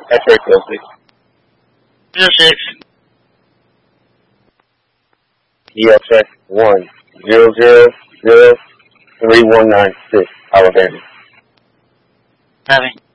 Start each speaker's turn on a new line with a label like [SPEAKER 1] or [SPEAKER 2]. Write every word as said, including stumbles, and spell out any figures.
[SPEAKER 1] That's very closely.
[SPEAKER 2] Zero six.
[SPEAKER 1] E L check one zero zero zero three one nine six Alabama.
[SPEAKER 2] Having.